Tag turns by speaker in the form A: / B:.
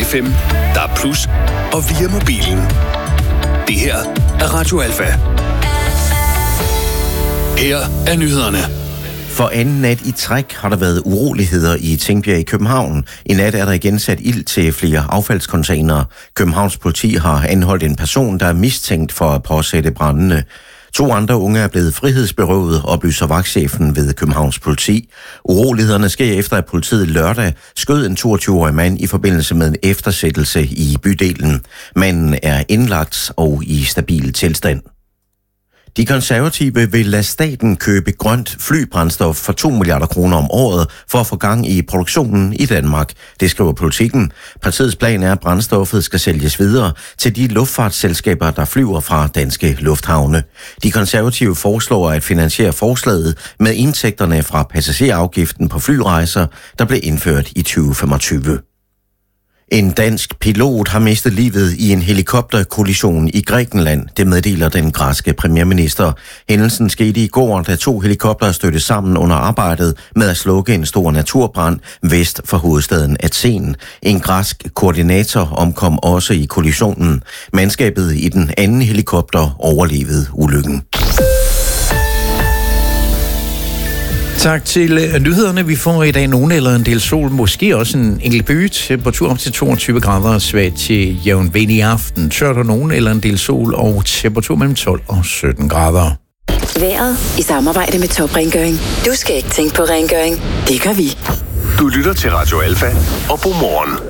A: FM, der er plus og via mobilen. Det her er Radio Alfa. Her er nyhederne.
B: For anden nat i træk har der været uroligheder i Tingbjerg i København. I nat er der igen sat ild til flere affaldscontainere. Københavns politi har anholdt en person, der er mistænkt for at påsætte brandene. 2 andre unge er blevet frihedsberøvet, oplyser vagtchefen ved Københavns politi. Urolighederne sker efter, at politiet lørdag skød en 22-årig mand i forbindelse med en eftersættelse i bydelen. Manden er indlagt og i stabil tilstand. De konservative vil lade staten købe grønt flybrændstof for 2 milliarder kroner om året for at få gang i produktionen i Danmark. Det skriver Politikken. Partiets plan er, at brændstoffet skal sælges videre til de luftfartsselskaber, der flyver fra danske lufthavne. De konservative foreslår at finansiere forslaget med indtægterne fra passagerafgiften på flyrejser, der blev indført i 2025. En dansk pilot har mistet livet i en helikopterkollision i Grækenland, det meddeler den græske premierminister. Hændelsen skete i går, da 2 helikoptere stødte sammen under arbejdet med at slukke en stor naturbrand vest for hovedstaden Athen. En græsk koordinator omkom også i kollisionen. Mandskabet i den anden helikopter overlevede ulykken.
C: Tak til nyhederne. Vi får i dag nogen eller en del sol, måske også en enkelt by, temperatur op til 22 grader, svag til jævn vind i aften. Tørt og nogen eller en del sol og temperatur mellem 12 og 17 grader.
D: Vejret i samarbejde med Top Rengøring. Du skal ikke tænke på rengøring. Det gør vi.
A: Du lytter til Radio Alfa og Godmorgen.